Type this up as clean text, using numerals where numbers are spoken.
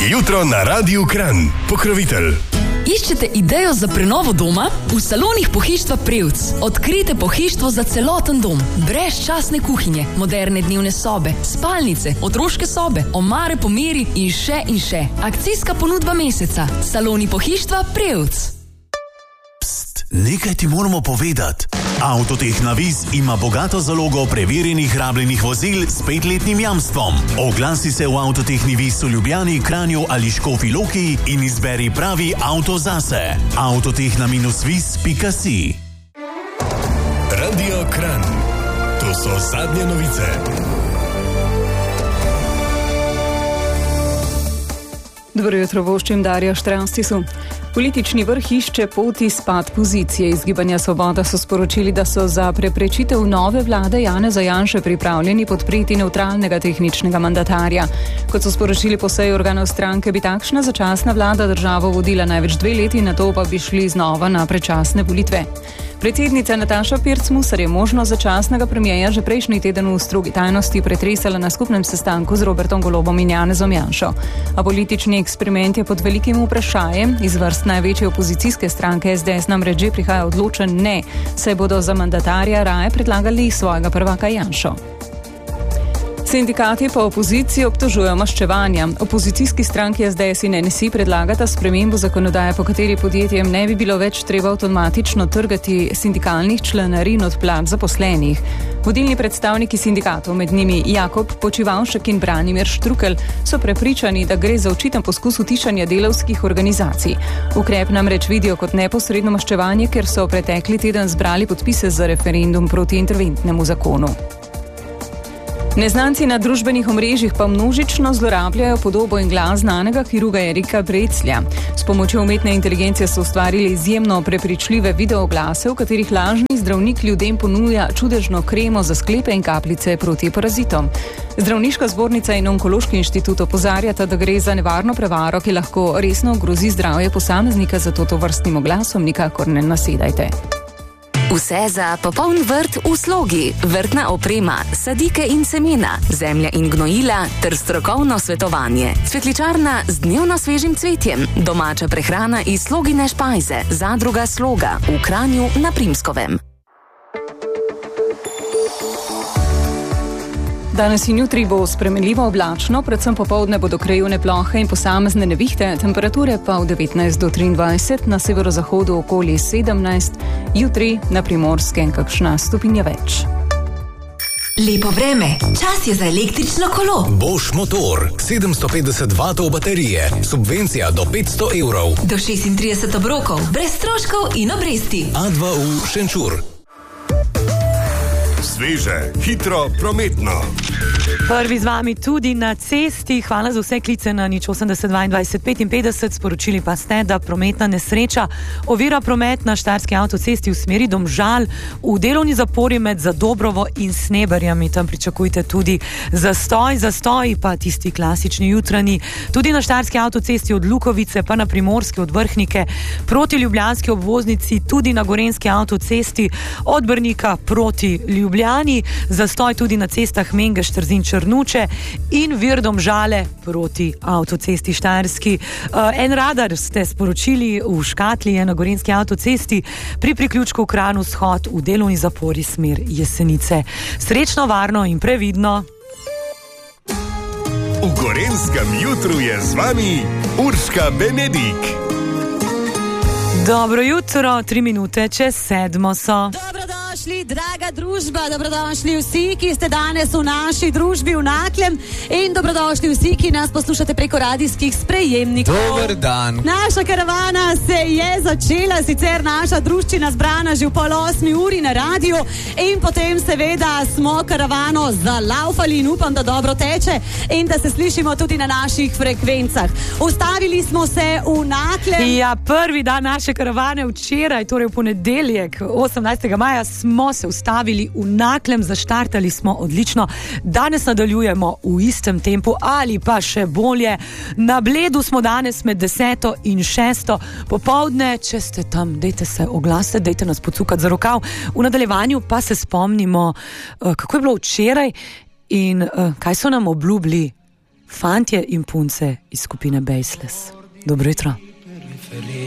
Je jutro na Radiu Kranj. Pokrovitelj. Iščete idejo za prenovo doma? V salonih Pohištva Prevc odkrijte pohištvo za celoten dom. Brezčasne kuhinje, moderne dnevne sobe, spalnice, otroške sobe, omare po meri in še. Akcijska ponudba meseca. Saloni Pohištva Prevc. Pst, nekaj ti moramo povedati. Avtotehna Viz ima bogato zalogo preverjenih rabljenih vozil s 5-letnim jamstvom. Oglasi se v Avtotehni Viz v Ljubljani, Kranju ali Škofji Loki in izberi pravi avto zase. Avtotehna-viz.si. Radio Kranj. To so zadnje novice. Dobro jutro, voščim Darja Štranstisu. Politični vrh išče pot izpad pozicije. Iz Gibanja Svoboda so sporočili, da so za preprečitev nove vlade Janeza Janše pripravljeni podpreti nevtralnega tehničnega mandatarja. Kot so sporočili po seji organov stranke, bi takšna začasna vlada državo vodila največ 2 leti, nato pa bi šli znova na predčasne volitve. Predsednica Nataša Pirc-Musar je možnost začasnega premierja že prejšnji teden v strogi tajnosti pretresala na skupnem sestanku z Robertom Golobom in Janezom Janšo. A politični eksperiment je pod velikim vprašanjem. Iz vrst največje opozicijske stranke SDS namreč že prihaja odločen ne, saj bodo za mandatarja raje predlagali svojega prvaka Janšo. Sindikati pa opozicijo obtožujejo maščevanja. Opozicijski stranki SDS in NSI predlagata spremembo zakonodaje, po kateri podjetjem ne bi bilo več treba avtomatično trgati sindikalnih članarin od plač zaposlenih. Vodilni predstavniki sindikatov, med njimi Jakob Počivalšek in Branimir Štrukelj, so prepričani, da gre za očiten poskus utišanja delavskih organizacij. Ukrep namreč vidijo kot neposredno maščevanje, ker so pretekli teden zbrali podpise za referendum proti interventnemu zakonu. Neznanci na družbenih omrežjih pa množično zlorabljajo podobo in glas znanega kirurga Erika Breclja. S pomočjo umetne inteligence so ustvarili izjemno prepričljive videooglase, v katerih lažni zdravnik ljudem ponuja čudežno kremo za sklepe in kapljice proti parazitom. Zdravniška zbornica in Onkološki inštitut opozarjata, da gre za nevarno prevaro, ki lahko resno ogrozi zdravje posameznika, zato tovrstnim oglasom nikakor ne nasedajte. Vse za popoln vrt v slogi, vrtna oprema, sadike in semena, zemlja in gnojila ter strokovno svetovanje. Cvetličarna z dnevno svežim cvetjem, domača prehrana iz Slogine špajze, zadruga Sloga v Kranju na Primskovem. Danes in jutri bo spremenljivo oblačno, predvsem popoldne bodo krajevne plohe in posamezne nevihte, temperature pa v 19 do 23, na severozahodu okoli 17, jutri na Primorskem kakšna stopinja več. Lepo vreme, čas je za električno kolo. Bosch motor, 750 vatov baterije, subvencija do 500 evrov. Do 36 obrokov, brez stroškov in obresti. A2U Šenčur. Sveže, hitro, prometno. Prvi z vami tudi na cesti. Hvala za vse klice na 080 22 55. Sporočili pa ste, da prometna nesreča ovira promet na Štajerski avtocesti v smeri Domžal v delovni zapori med Zadobrovo in Sneberjami. Tam pričakujte tudi zastoj pa tisti klasični jutranji. Tudi na Štajerski avtocesti od Lukovice pa na Primorski od Vrhnike proti ljubljanski obvoznici, tudi na Gorenjski avtocesti od Brnika proti Ljubljani. Zastoj tudi na cestah Mengeš, Trzin, Črnuče in vir Domžale proti avtocesti Štajerski. En radar ste sporočili v škatli je na Gorenjski avtocesti pri priključku Kranj vzhod v delovni zapori smer Jesenice. Srečno, varno in previdno. V Gorenjskem jutru je z vami Urška Benedik. Dobro jutro, 3 minute čez 7 so. Dobrodošli, draga družba, dobrodošli vsi, ki ste danes v naši družbi v Naklem in dobrodošli vsi, ki nas poslušate preko radijskih sprejemnikov. Dober dan. Naša karavana se je začela, sicer naša druščina zbrana že v 7:30 na radiju in potem seveda smo karavano zalaufali in upam, da dobro teče in da se slišimo tudi na naših frekvencah. Ustavili smo se v Naklem. Ja, prvi dan naše karavane včeraj, torej v ponedeljek, 18. maja, smo se ustavili v Naklem, zaštartali smo odlično. Danes nadaljujemo v istem tempu ali pa še bolje. Na Bledu smo danes med 10. in 6. popoldne. Če ste tam, dejte se oglasiti, dejte nas pocukati za rokav. V nadaljevanju pa se spomnimo, kako je bilo včeraj in kaj so nam obljubili fantje in punce iz skupine Baseless. Dobro jutro.